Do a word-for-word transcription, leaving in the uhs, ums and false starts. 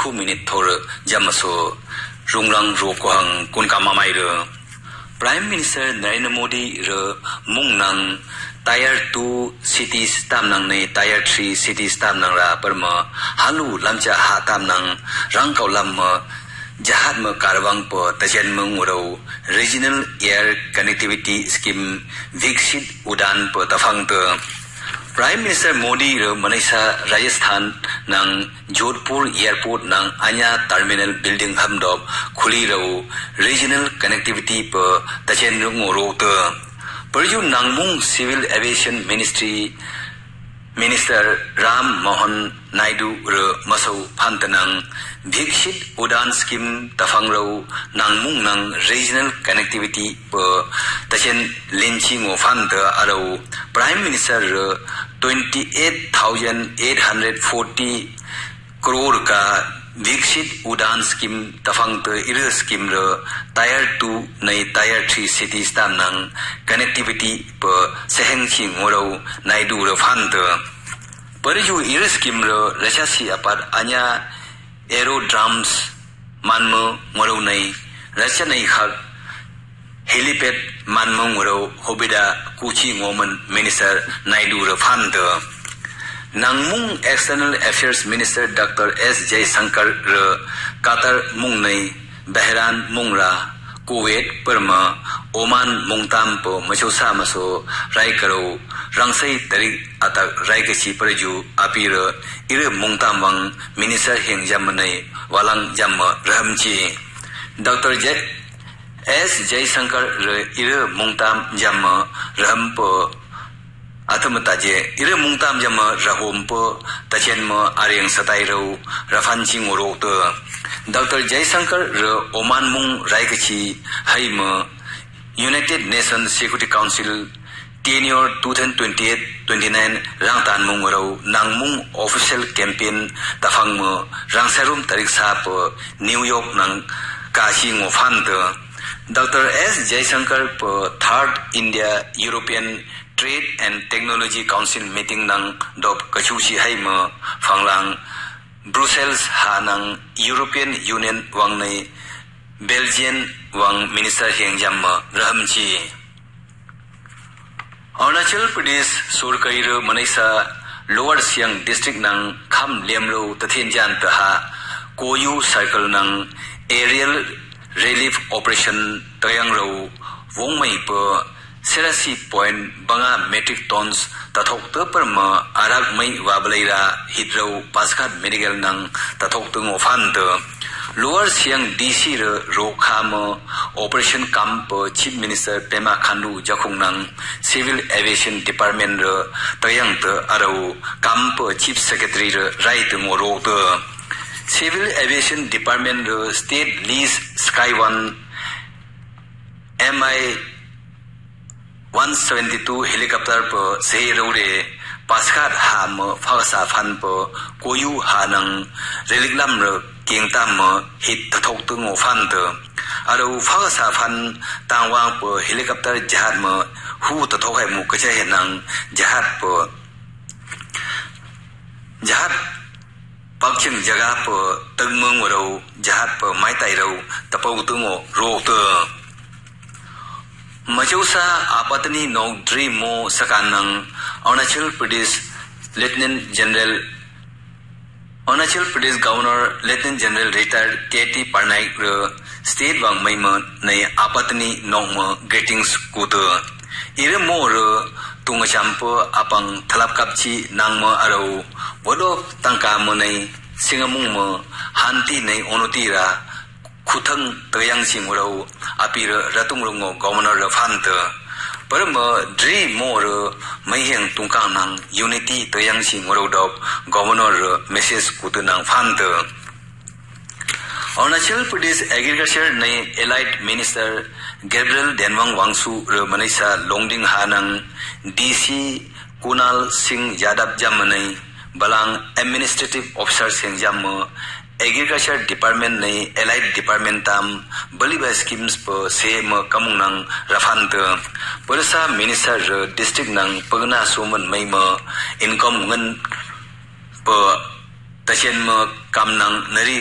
khu minute thor jamaso rungrang rokohang kunkamamai re Prime Minister Narendra Modi re mungnang Tier two cities tam nang ne Tier three cities tam nang ra parma halu lamcha ha tam nang rangkau lam jahat me karwang po tachen mengurau Regional Air Connectivity Scheme Viksit Udan po tafang te Prime Minister Modi re Malaysia Rajasthan nang Jodhpur Airport nang Anya Terminal Building hamdop khuli rau Regional Connectivity po tachen ngoro te Perju nangmung Civil Aviation Ministry Minister Ram Mohan Naidu re masau phantanang Viksit Udan Scheme tafangrau nangmung nang Regional Connectivity po tachen linchi ngo phanta arau Prime Minister re twenty-eight thousand eight hundred forty crore ka Viksit Udan Scheme tafang te ira scheme re Tier two nei Tier three cities tam nang connectivity po seheng chi ngorau naidu re phanta perju ira scheme re rachasi apat anya aerodromes manmo ngorau nei racha nei khak helipad manmo ngorau hobida kuchi ngoman Minister naidu re phanta Nangmung External Affairs Minister Doctor S. Jaishankar re Qatar mung nei Bahrain mungra Kuwait perma Oman mungtam po machosa maso rai karo rangsai tarik atak rai kachi perju apira ire mungtam wang Minister heng jamnai walang jam rahamchi Doctor J. S. Jaishankar re ire mungtam jam raham po Atamataje ire mungtam jama rahompo tachenma areng satai rau rafanchi ngoro te Doctor Jaishankar re Oman mung raikachi haima United Nations Security Council tenure twenty twenty-eight twenty-nine rangtan mung rau nangmung official campaign tafangma rangsarum tarik sap New York nang kashi ngofante Doctor S. Jaishankar po third India European Trade and Technology Council meeting nang dop kachusi haima phanglang Brussels ha nang European Union wang nei Belgian wang Minister heng jamma rahamchi Arunachal Pradesh Surkai re Malaysia Lower Siang District nang Kham Lemro Tathinjan taha Koyu Circle nang Aerial Relief Operation tayang ro wongmai po Serasi point banga metric tons tathok te perma arak mai wablaira hidro paskat medical nang tathok te ngofan te Lower Siang D C re rokhama Operation Camp Chief Minister Pema Khandu jakhung nang Civil Aviation Department re tayang te arau Camp Chief Secretary re rai te ngoro te Civil Aviation Department re State Lease Sky One M I one seventy-two helicopter po sehi raure paskat ham phasa phan po koyu hanang religlam re kingtam hit thok tu ngo phan te aro phasa phan tangwang po helicopter jahad ma hu ta thok hai mu ka che nang jahad po jahad pakching jaga po tangmung ro jahad po mai tai ro tapau tu ngo ro te Machosa apatani nog dri mo sakanang Arunachal Pradesh Lieutenant General Arunachal Pradesh Governor Lieutenant General retired K T Parnaik re state wang maima nei apatani nog mo greetings kuto ire mo re tunga champo apang thalap kapchi nang mo arau bodo tangka mo nei singamung mo hanti nei onotira Kuthang tayang singurau apira ratung rungo governor of Hunter. Perma dri more mayang tungkang nang unity tayang singurau dop governor Missus Kutunang Hunter. Arunachal Pradesh Agriculture nay Allied Minister Gabriel Denwang Wangsu re Malaysia Longding Hanang D C Kunal Singh Yadav Jamanai Balang Administrative Officer Singh Jammu Agriculture Department nei Allied Department tam baliba schemes po se ma kamung nang rafante persa minister district nang pagna suman mai ma income ngan po tachen ma kam nang nari